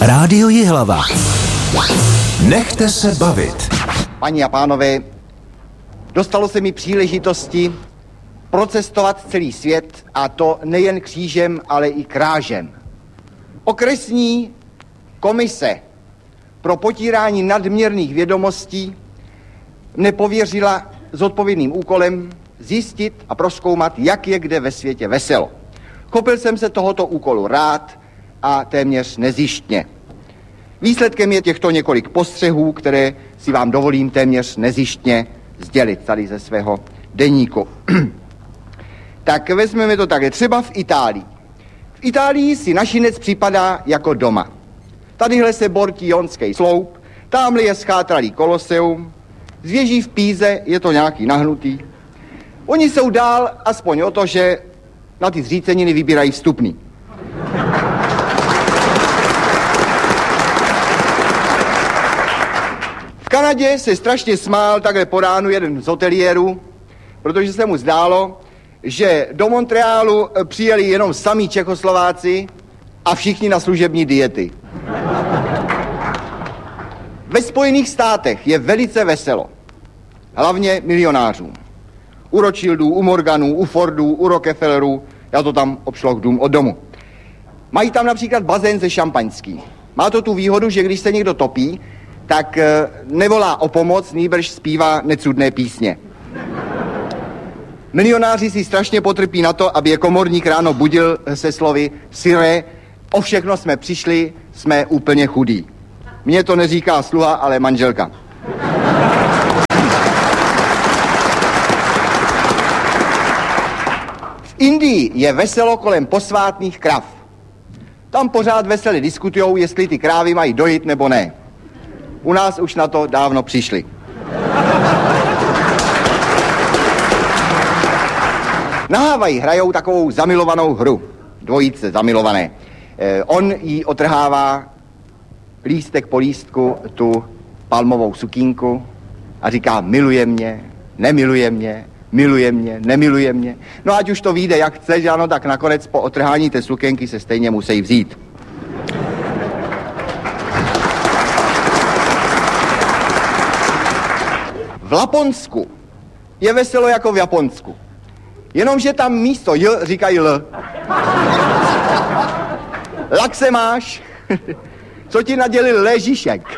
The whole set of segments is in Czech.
Rádio Jihlava. Nechte se bavit. Paní a pánové, dostalo se mi příležitosti procestovat celý svět, a to nejen křížem, ale i krážem. Okresní komise pro potírání nadměrných vědomostí mne pověřila zodpovědným úkolem zjistit a prozkoumat, jak je kde ve světě veselo. Chopil jsem se tohoto úkolu rád a téměř nezištně. Výsledkem je těchto několik postřehů, které si vám dovolím téměř nezištně sdělit tady ze svého deníku. Tak vezmeme to takhle. Třeba v Itálii. V Itálii si našinec připadá jako doma. Tadyhle se bortí Jonský sloup, támhle je schátralý Koloseum, z věží v Píze je to nějaký nahnutý. Oni jsou dál aspoň o to, že na ty zříceniny vybírají vstupný. V Kanadě se strašně smál takhle po ránu jeden z hoteliérů, protože se mu zdálo, že do Montrealu přijeli jenom samí Čechoslováci a všichni na služební diety. Ve Spojených státech je velice veselo, hlavně milionářům. U Rothschildů, u Morganů, u Fordů, u Rockefellerů, já to tam obšloh dům od domu. Mají tam například bazén ze šampaňským. Má to tu výhodu, že když se někdo topí, tak nevolá o pomoc, nýbrž zpívá necudné písně. Milionáři si strašně potrpí na to, aby je komorník ráno budil se slovy Sire, o všechno jsme přišli, jsme úplně chudí. Mně to neříká sluha, ale manželka. V Indii je veselo kolem posvátných krav. Tam pořád veselě diskutujou, jestli ty krávy mají dojít nebo ne. U nás už na to dávno přišli. Na Havaji hrajou takovou zamilovanou hru. Dvojice zamilované. On jí otrhává lístek po lístku tu palmovou sukínku a říká miluje mě, nemiluje mě, miluje mě, nemiluje mě. No ať už to vyjde jak chce, že ano, tak nakonec po otrhání té sukénky se stejně musí vzít. V Laponsku je veselo jako v Japonsku. Jenomže tam místo J říkají L. Lak se máš? Co ti nadělil Léžišek?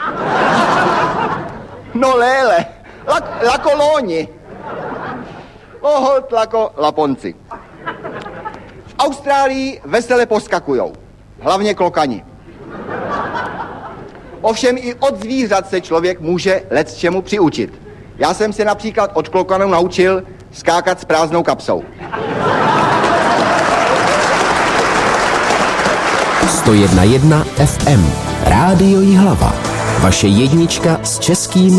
No léle. Lakolóni. Oholt lako Laponci. V Austrálii vesele poskakujou. Hlavně klokani. Ovšem i od zvířat se člověk může lecčemu přiučit. Já jsem se například od klokanů naučil skákat s prázdnou kapsou. 101,1 FM. Rádio Jihlava. Vaše jednička s českými